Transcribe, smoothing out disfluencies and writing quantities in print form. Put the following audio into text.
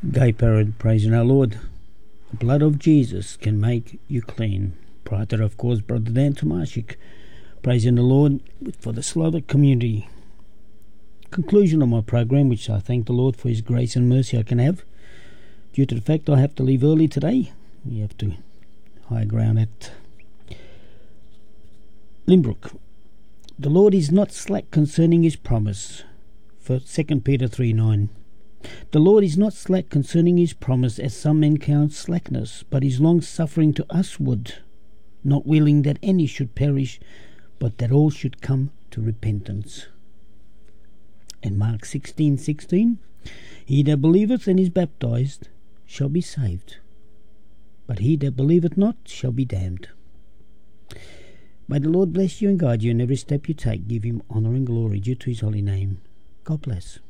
Gay Parrot praising our Lord. The blood of Jesus can make you clean. Prior to that, of course, Brother Dan Tomashik praising the Lord for the Slovak community. Conclusion of my program, which I thank the Lord for His grace and mercy I can have. Due to the fact I have to leave early today, we have to high ground at Limbrook. The Lord is not slack concerning His promise. For 2 Peter 3:9. The Lord is not slack concerning His promise, as some men count slackness, but is long-suffering to usward, not willing that any should perish, but that all should come to repentance. And Mark 16:16, He that believeth and is baptized shall be saved, but he that believeth not shall be damned. May the Lord bless you and guide you in every step you take. Give Him honour and glory due to His holy name. God bless.